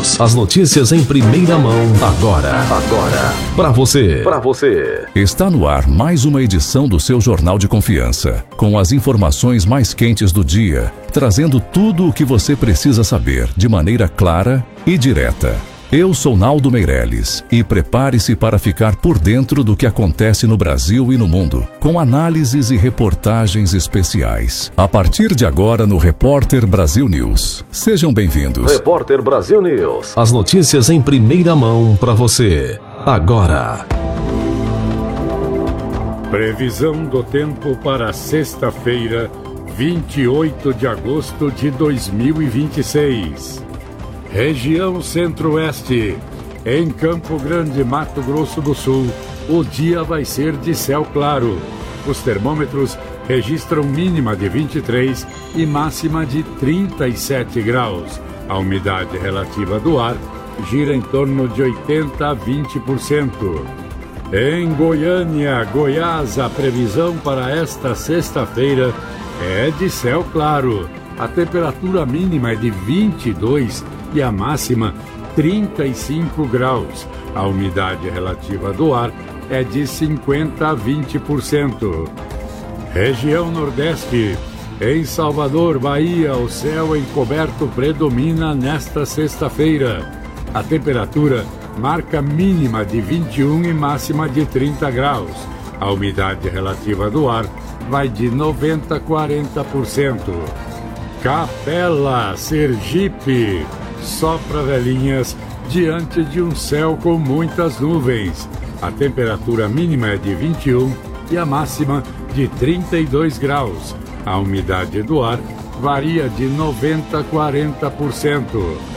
News. As notícias em primeira mão, agora. Para você. Está no ar mais uma edição do seu Jornal de Confiança, com as informações mais quentes do dia, trazendo tudo o que você precisa saber, de maneira clara e direta. Eu sou Naldo Meirelles e prepare-se para ficar por dentro do que acontece no Brasil e no mundo, com análises e reportagens especiais. A partir de agora no Repórter Brasil News. Sejam bem-vindos. Repórter Brasil News. As notícias em primeira mão para você. Agora. Previsão do tempo para sexta-feira, 28 de agosto de 2026. Região Centro-Oeste. Em Campo Grande, Mato Grosso do Sul, o dia vai ser de céu claro. Os termômetros registram mínima de 23 e máxima de 37 graus. A umidade relativa do ar gira em torno de 80 a 20%. Em Goiânia, Goiás, a previsão para esta sexta-feira é de céu claro. A temperatura mínima é de 22 e a máxima 35 graus. A umidade relativa do ar é de 50 a 20%. Região Nordeste. Em Salvador, Bahia, o céu encoberto predomina nesta sexta-feira. A temperatura marca mínima de 21 e máxima de 30 graus. A umidade relativa do ar vai de 90 a 40%. Capela, Sergipe. Sopra velhinhas diante de um céu com muitas nuvens. A temperatura mínima é de 21 e a máxima de 32 graus. A umidade do ar varia de 90 a 40%.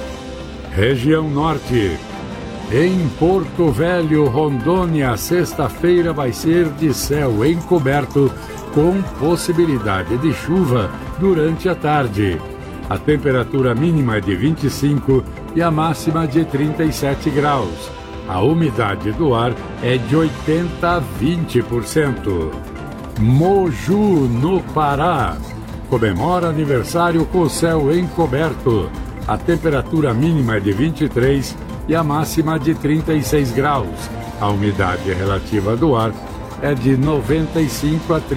Região Norte. Em Porto Velho, Rondônia, sexta-feira vai ser de céu encoberto com possibilidade de chuva durante a tarde. A temperatura mínima é de 25 e a máxima de 37 graus. A umidade do ar é de 80 a 20%. Moju, no Pará. Comemora aniversário com céu encoberto. A temperatura mínima é de 23 e a máxima de 36 graus. A umidade relativa do ar é de 95 a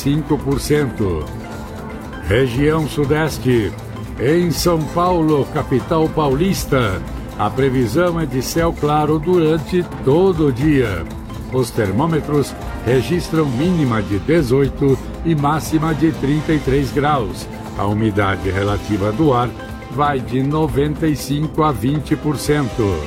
35%. Região Sudeste. Em São Paulo, capital paulista, a previsão é de céu claro durante todo o dia. Os termômetros registram mínima de 18 e máxima de 33 graus. A umidade relativa do ar vai de 95 a 20%.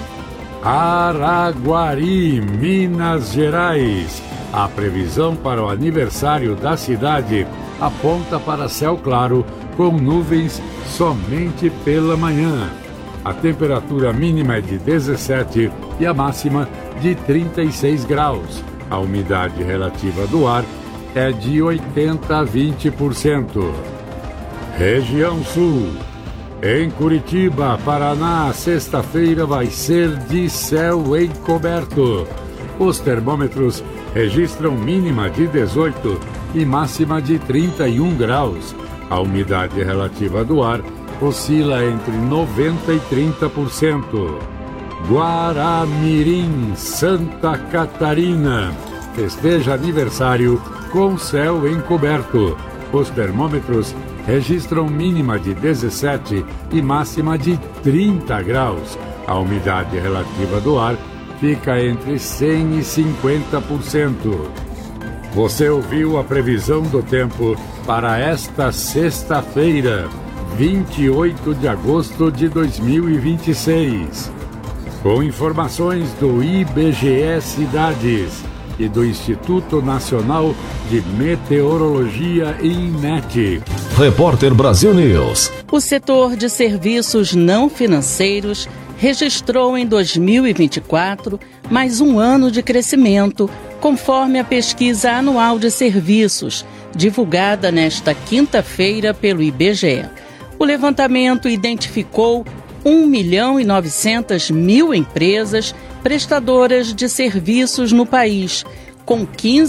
Araguari, Minas Gerais. A previsão para o aniversário da cidade aponta para céu claro com nuvens somente pela manhã. A temperatura mínima é de 17 e a máxima de 36 graus. A umidade relativa do ar é de 80 a 20%. Região Sul. Em Curitiba, Paraná, sexta-feira vai ser de céu encoberto. Os termômetros registram mínima de 18 e máxima de 31 graus. A umidade relativa do ar oscila entre 90 e 30%. Guaramirim, Santa Catarina. Festeja aniversário com céu encoberto. Os termômetros registram mínima de 17 e máxima de 30 graus. A umidade relativa do ar fica entre 100 e 50%. Você ouviu a previsão do tempo para esta sexta-feira, 28 de agosto de 2026. Com informações do IBGE Cidades e do Instituto Nacional de Meteorologia INMET. Repórter Brasil News. O setor de serviços não financeiros registrou em 2024 mais um ano de crescimento, conforme a pesquisa anual de serviços, divulgada nesta quinta-feira pelo IBGE. O levantamento identificou 1.900.000 empresas prestadoras de serviços no país, com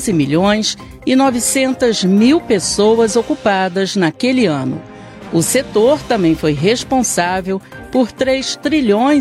15.900.000 pessoas ocupadas naquele ano. O setor também foi responsável por 3 trilhões